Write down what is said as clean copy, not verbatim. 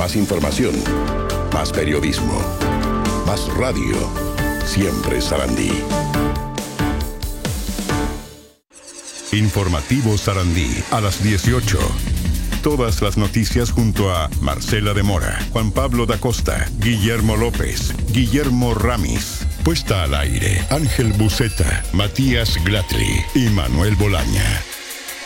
Más información, más periodismo, más radio. Siempre Sarandí. Informativo Sarandí a las 18. Todas las noticias junto a Marcela de Mora, Juan Pablo da Costa, Guillermo López, Guillermo Ramis. Puesta al aire, Ángel Buceta, Matías Glatri y Manuel Bolaña.